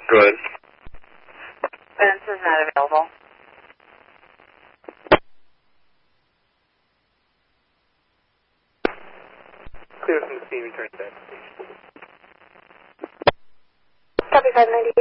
Good. Spence is not available. Clear from the scene, return to that station. Copy 590.